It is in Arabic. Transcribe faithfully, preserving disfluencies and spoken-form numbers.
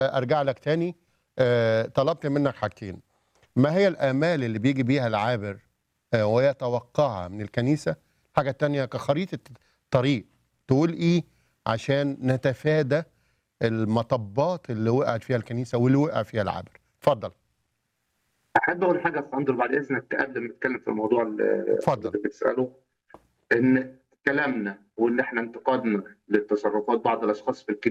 ارجع لك تاني. آه، طلبت منك حاجتين. ما هي الامال اللي بيجي بيها العابر آه، ويتوقعها من الكنيسه؟ الحاجه التانيه كخريطه طريق تقول ايه عشان نتفادى المطبات اللي وقعت فيها الكنيسه واللي وقع فيها العابر؟ اتفضل. احب اقول حاجه يا اندرو بعد اذنك قبل ما نتكلم في الموضوع اللي اتفضل. اللي بتساله. ان كلامنا وان احنا انتقادنا لتصرفات بعض الاشخاص في الكنيسه